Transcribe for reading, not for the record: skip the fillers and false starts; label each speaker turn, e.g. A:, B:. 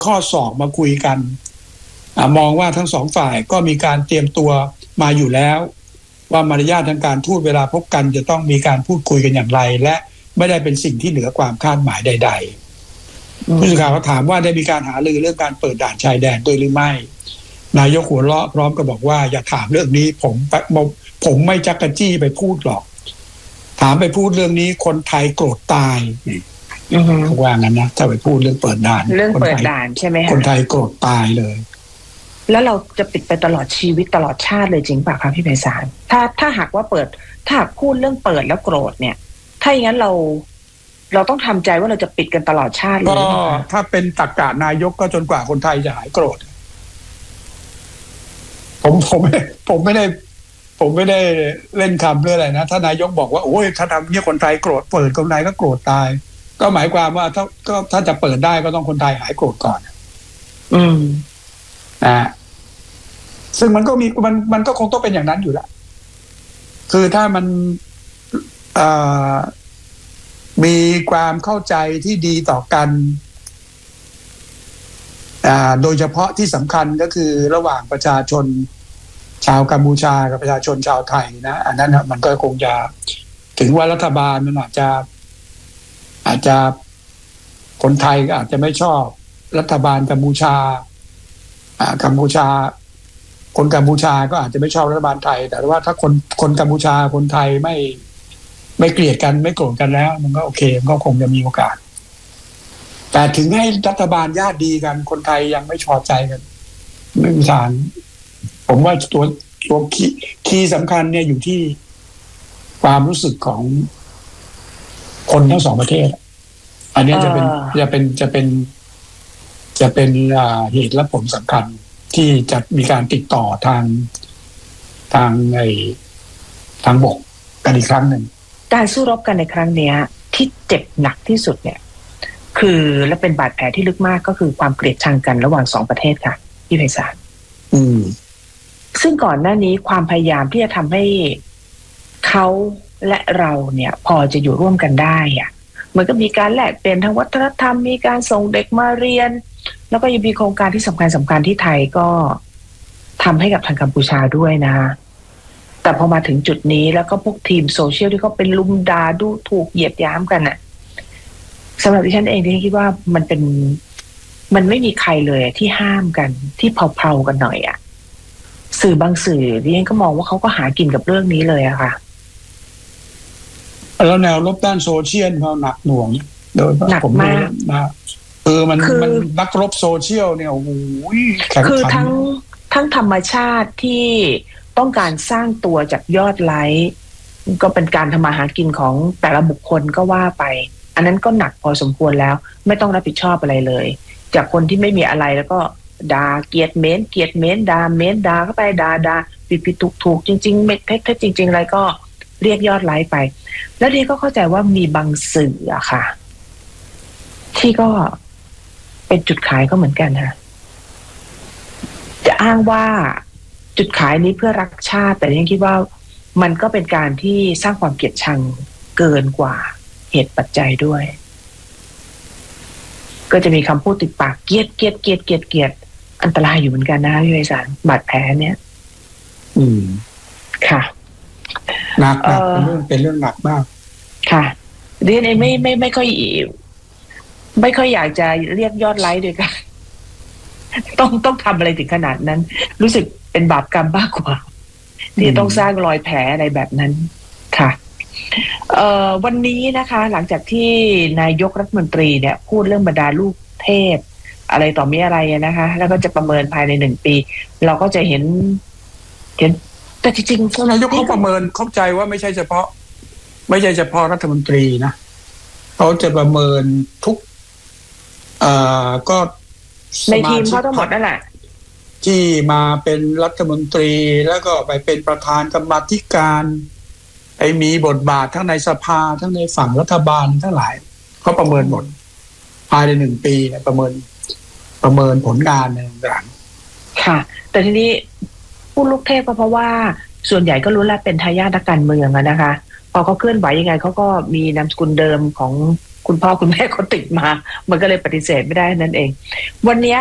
A: ข้อสอบมาคุยกันมองว่าทั้งสองฝ่ายก็มีการเตรียมตัวมาอยู่แล้วว่ามารยาททางการทูตเวลาพบกันจะต้องมีการพูดคุยกันอย่างไรและไม่ได้เป็นสิ่งที่เหนือความคาดหมายใดๆผู้สื่อข่าวก็ถามว่าได้มีการหารือเรื่องการเปิดด่านชายแดนด้วยหรือไม่นายกหัวเราะพร้อมกับบอกว่าอย่าถามเรื่องนี้ผมไม่จักกะจี้ไปพูดหรอกถามไปพูดเรื่องนี้คนไทยโกรธตายเขาว่างั้นนะถ้าไปพูดเรื่องเปิดด่าน
B: เรื่องเปิดด่านใช่ไหมคะ
A: คนไทยโกรธตายเลย
B: แล้วเราจะปิดไปตลอดชีวิตตลอดชาติเลยจริงป่ะคะพี่ไพศาลถ้าหากว่าเปิดถ้าหากพูดเรื่องเปิดแล้วโกรธเนี่ยถ้าอย่างนั้นเราต้องทำใจว่าเราจะปิดกันตลอดชาติเลย
A: ก็ถ้าเป็นตรรกะนายกก็จนกว่าคนไทยจะหายโกรธผมไม่ได้เล่นคำเรื่องอะไรนะถ้านายกบอกว่าโอ้ยถ้าทำเนี่ยคนไทยโกรธเปิดคนไทยก็โกรธตายก็หมายความว่าถ้าจะเปิดได้ก็ต้องคนไทยหายโกรธก่อนซึ่งมันก็มันก็คงต้องเป็นอย่างนั้นอยู่แล้วคือถ้ามันมีความเข้าใจที่ดีต่อกันโดยเฉพาะที่สำคัญก็คือระหว่างประชาชนชาวกัมพูชากับประชาชนชาวไทยนะอันนั้นมันก็คงจะถึงว่ารัฐบาลมันอาจจะคนไทยก็อาจจะไม่ชอบรัฐบาลกัมพูชาคนกัมพูชาก็อาจจะไม่ชอบรัฐบาลไทยแต่ว่าถ้าคนกัมพูชาคนไทยไม่เกลียดกันไม่โกรธกันแล้วมันก็โอเคมันก็คงจะมีโอกาสแต่ถึงให้รัฐบาลญาติดีกันคนไทยยังไม่พอใจกันไม่มีทางผมว่าตัวคีย์สำคัญเนี่ยอยู่ที่ความรู้สึกของคนทั้งสองประเทศอันนี้จะเป็นเหตุและผลสำคัญที่จะมีการติดต่อทางบกกันอีกครั้งหนึ่ง
B: การสู้รบกันในครั้งนี้ที่เจ็บหนักที่สุดเนี่ยคือและเป็นบาดแผลที่ลึกมากก็คือความเกลียดชังกันระหว่างสองประเทศค่ะพี่ไพศาลซึ่งก่อนหน้านี้ความพยายามที่จะทำให้เขาและเราเนี่ยพอจะอยู่ร่วมกันได้อะมันก็มีการแลกเปลี่ยนทางวัฒนธรรมมีการส่งเด็กมาเรียนแล้วก็ยังมีโครงการที่สำคัญที่ไทยก็ทำให้กับทางกัมพูชาด้วยนะแต่พอมาถึงจุดนี้แล้วก็พวกทีมโซเชียลที่เขาเป็นลุมด่าดูถูกเหยียดหยามกันน่ะสำหรับดิฉันเองที่คิดว่ามันไม่มีใครเลยที่ห้ามกันที่เผาๆกันหน่อยอ่ะสื่อบางสื่อดิฉันก็มองว่าเขาก็หากินกับเรื่องนี้เลยอะค่ะ
A: แล้วแนวรบด้านโซเชียลเขาหนักหน่วงโดย
B: หนักมาก
A: นะมันนักรบโซเชียลเนี่ยโอ้โห
B: คือทั้งธรรมชาติที่ต้องการสร้างตัวจากยอดไลค์ก็เป็นการทำมาหากินของแต่ละบุคคลก็ว่าไปอันนั้นก็หนักพอสมควรแล้วไม่ต้องรับผิดชอบอะไรเลยจากคนที่ไม่มีอะไรแล้วก็ด่าเกลียดเม้นด่าเม้นด่าเข้าไปด่าผิดถูกจริงๆไม่เท็จจริงๆอะไรก็เรียกยอดไลค์ไปแล้วเด็กก็เข้าใจว่ามีบางสื่ออะค่ะที่ก็เป็นจุดขายก็เหมือนกันค่ะจะอ้างว่าจุดขายนี้เพื่อรักชาติแต่ยังคิดว่ามันก็เป็นการที่สร้างความเกลียดชังเกินกว่าเหตุปัจจัยด้วยก็จะมีคำพูดติดปากเกลียดอันตรายอยู่เหมือนกันนะพี่ไพศาลบาดแผลเนี้ยค่ะ
A: หนักเป็นเรื่องหนักมาก
B: ค่ะเรียนเองไม่ค่อยอยากจะเรียกยอดไลค์ด้วยกันต้องทำอะไรถึงขนาดนั้นรู้สึกเป็นบาปกรรมมากกว่าที่ต้องสร้างรอยแผลอะไรแบบนั้นค่ะวันนี้นะคะหลังจากที่นายกรัฐมนตรีเนี่ยพูดเรื่องบรรดาลูกเทพอะไรต่อมีอะไรนะคะแล้วก็จะประเมินภายใน1 ปีเราก็จะเห็นแต่จริง
A: ๆนายกเขาประเมินเข้าใจว่าไม่ใช่เฉพาะรัฐมนตรีนะเขาจะประเมินทุกก็
B: ในทีมเขาทั้งหมดนั่นแหละ
A: ที่มาเป็นรัฐมนตรีแล้วก็ไปเป็นประธานกรรมาธิการมีบทบาททั้งในสภาทั้งในฝั่งรัฐบาลทั้งหลายเขาประเมินหมดภายใน1 ปีเนี่ยประเมินผลงานต่าง
B: ๆค่ะแต่ทีนี้ผู้ลูกเทพก็เพราะว่าส่วนใหญ่ก็รู้แล้วเป็นทายาทนักการเมืองนะคะพอเขาเคลื่อนไหวยังไงเขาก็มีนามสกุลเดิมของคุณพ่อคุณแม่เขาติดมามันก็เลยปฏิเสธไม่ได้นั่นเองวันนี้